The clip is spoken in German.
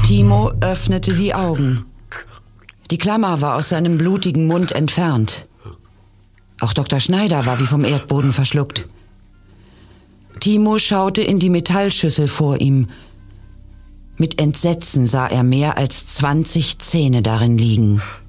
Timo öffnete die Augen. Die Klammer war aus seinem blutigen Mund entfernt. Auch Dr. Schneider war wie vom Erdboden verschluckt. Timo schaute in die Metallschüssel vor ihm. Mit Entsetzen sah er mehr als 20 Zähne darin liegen.